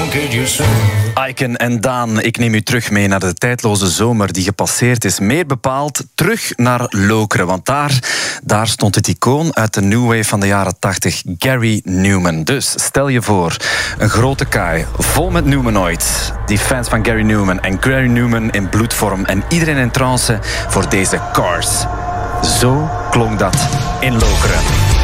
get you soon. Aiken en Daan, ik neem u terug mee naar de tijdloze zomer die gepasseerd is. Meer bepaald terug naar Lokeren, want daar stond het icoon uit de New Wave van de jaren 80, Gary Numan. Dus stel je voor, een grote kaai, vol met Numanoids. Die fans van Gary Numan en Gary Numan in bloedvorm en iedereen in trance voor deze Cars. Zo klonk dat in Lokeren.